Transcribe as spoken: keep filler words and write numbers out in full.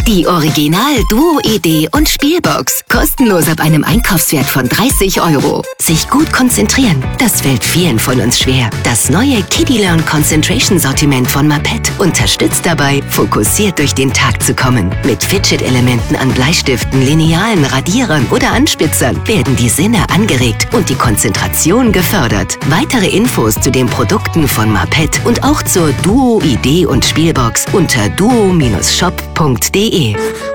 Die Original-Duo-Idee und Spielbox. Kostenlos ab einem Einkaufswert von dreißig Euro. Sich gut konzentrieren, das fällt vielen von uns schwer. Das neue Kiddie Learn Concentration Sortiment von Maped unterstützt dabei, fokussiert durch den Tag zu kommen. Mit Fidget-Elementen an Bleistiften, Linealen, Radierern oder Anspitzern werden die Sinne angeregt und die Konzentration gefördert. Weitere Infos zu den Produkten von Maped und auch zur Duo-Idee und Spielbox unter duo Bindestrich shop punkt de.